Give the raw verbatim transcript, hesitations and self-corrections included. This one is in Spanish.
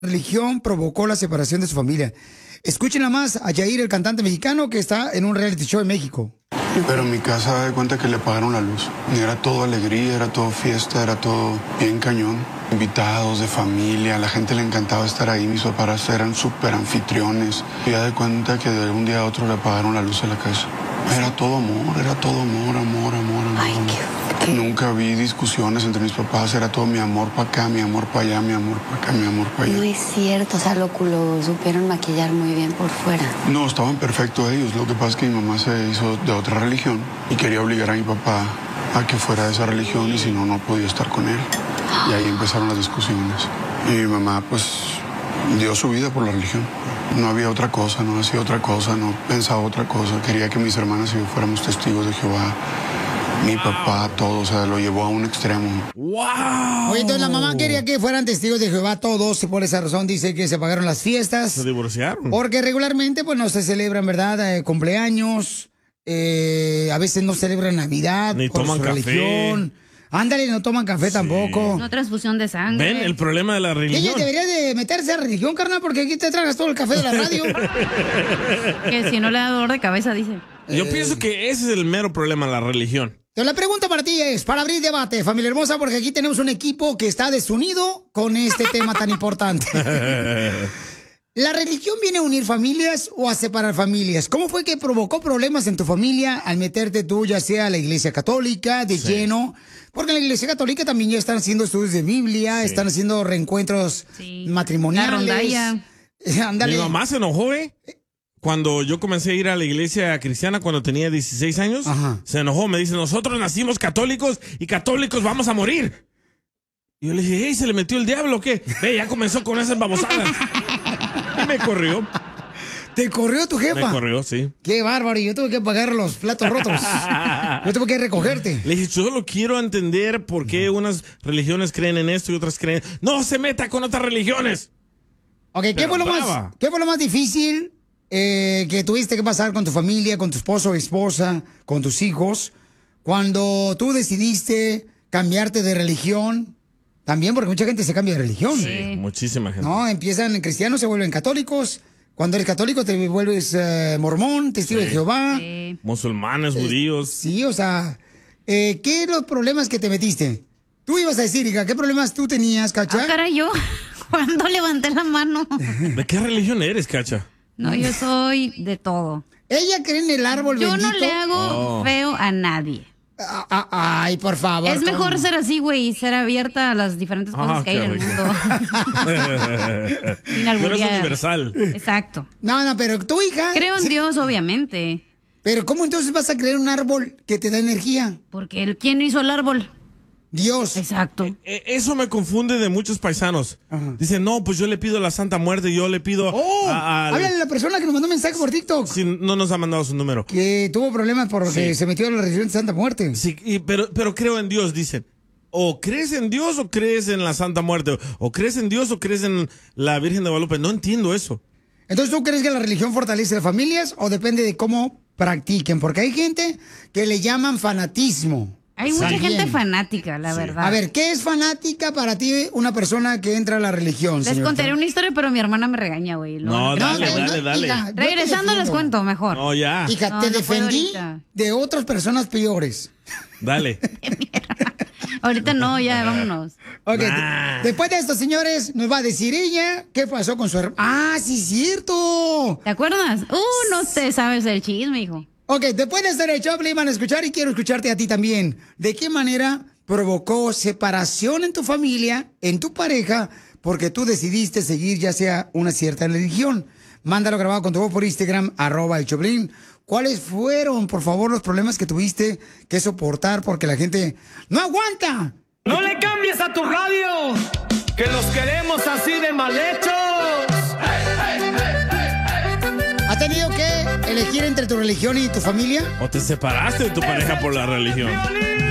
religión provocó la separación de su familia. Escuchen nada más a Yair, el cantante mexicano que está en un reality show en México. Pero en mi casa de cuenta que le apagaron la luz. Era todo alegría, era todo fiesta, era todo bien cañón. Invitados de familia, a la gente le encantaba estar ahí. Mis papás eran súper anfitriones. Y ya de cuenta que de un día a otro le apagaron la luz a la casa. Era todo amor, era todo amor, amor, amor, amor. Ay, qué, qué... Nunca vi discusiones entre mis papás. Era todo mi amor para acá, mi amor para allá, mi amor para acá, mi amor para allá. No es cierto, o sea, lo, lo supieron maquillar muy bien por fuera. No, estaban perfectos ellos. Lo que pasa es que mi mamá se hizo de otra religión y quería obligar a mi papá a que fuera de esa religión y si no, no podía estar con él. Y ahí empezaron las discusiones. Y mi mamá, pues, dio su vida por la religión. No había otra cosa, no hacía otra cosa, no pensaba otra cosa. Quería que mis hermanas y yo fuéramos testigos de Jehová. Mi papá, todo, o sea, lo llevó a un extremo. ¡Wow! Oye, entonces la mamá quería que fueran testigos de Jehová todos y por esa razón dice que se pagaron las fiestas. Se divorciaron. Porque regularmente, pues, no se celebran, ¿verdad? Eh, cumpleaños, eh, a veces no celebran Navidad. Ni por toman su café. Religión. Ándale, no toman café sí. tampoco. No transfusión de sangre. ¿Ven el problema de la religión? Ella debería de meterse a religión, carnal, porque aquí te tragas todo el café de la radio. Que si no le da dolor de cabeza, dice. Yo eh. pienso que ese es el mero problema, la religión. Entonces, la pregunta para ti es, para abrir debate, familia hermosa, porque aquí tenemos un equipo que está desunido con este tema tan importante. ¿La religión viene a unir familias o a separar familias? ¿Cómo fue que provocó problemas en tu familia al meterte tú, ya sea a la iglesia católica, de sí. lleno? Porque en la iglesia católica también ya están haciendo estudios de Biblia, sí. están haciendo reencuentros sí. matrimoniales. La rondalla. Mi mamá se enojó, ¿eh? Cuando yo comencé a ir a la iglesia cristiana cuando tenía dieciséis años, Ajá. se enojó, me dice, nosotros nacimos católicos y católicos vamos a morir. Y yo le dije, hey, ¿se le metió el diablo o qué? Ve, ya comenzó con esas babosadas. Y me corrió. ¿Te corrió tu jefa? Me corrió, sí. Qué bárbaro, y yo tuve que pagar los platos rotos. Yo tuve que recogerte. Le dije, yo solo quiero entender por qué no. unas religiones creen en esto y otras creen... ¡No se meta con otras religiones! Ok, ¿qué fue, lo más, ¿qué fue lo más difícil eh, que tuviste que pasar con tu familia, con tu esposo o esposa, con tus hijos, cuando tú decidiste cambiarte de religión? También porque mucha gente se cambia de religión. Sí, muchísima gente. No, empiezan cristianos, se vuelven católicos. Cuando eres católico te vuelves uh, mormón, testigo sí. de Jehová. Sí. Musulmanes, eh, judíos. Sí, o sea, eh, ¿qué los problemas que te metiste? Tú ibas a decir, hija, ¿qué problemas tú tenías, Cacha? Ah, caray, yo, cuando levanté la mano. ¿De qué religión eres, Cacha? No, yo soy de todo. Ella cree en el árbol yo bendito. Yo no le hago oh. feo a nadie. Ah, ah, ay, por favor. Es mejor ser así, güey, y ser abierta a las diferentes cosas ah, que hay en el mundo. Sin alburear. Tú eres universal. Exacto. No, no, pero tu hija... Creo en sí. Dios, obviamente. Pero ¿cómo entonces vas a creer un árbol que te da energía? Porque el, ¿quién hizo el árbol? Dios. Exacto. Eh, eso me confunde de muchos paisanos. Ajá. Dicen, no, pues yo le pido a la Santa Muerte, yo le pido oh, a... a háblale a la persona que nos mandó un mensaje por TikTok. Sí, no nos ha mandado su número. Que tuvo problemas porque sí. se metió en la religión de Santa Muerte. Sí, y, pero, pero creo en Dios, dicen. O crees en Dios o crees en la Santa Muerte. O crees en Dios o crees en la Virgen de Guadalupe. No entiendo eso. Entonces, ¿tú crees que la religión fortalece las familias o depende de cómo practiquen? Porque hay gente que le llaman fanatismo. Hay mucha También. gente fanática, la sí. verdad. A ver, ¿qué es fanática para ti una persona que entra a la religión, Les señorita? contaré una historia, pero mi hermana me regaña, güey. No, dale, no, dale, dale. Hija, regresando les cuento mejor. No, ya. Hija, no, te no defendí de otras personas peores. Dale. Ahorita no, ya, vámonos. Ok, nah. Después de esto, señores, nos va a decir ella qué pasó con su hermano. ¡Ah, sí, cierto! ¿Te acuerdas? Uh, no te sabes el chisme, hijo. Ok, después de estar el show, le van a escuchar y quiero escucharte a ti también. ¿De qué manera provocó separación en tu familia, en tu pareja, porque tú decidiste seguir ya sea una cierta religión? Mándalo grabado con tu voz por Instagram, arroba el Choplin. ¿Cuáles fueron, por favor, los problemas que tuviste que soportar porque la gente no aguanta? ¡No le cambies a tu radio! ¡Que los queremos así de mal hechos! ¿Has tenido que elegir entre tu religión y tu familia? ¿O te separaste de tu pareja por la religión?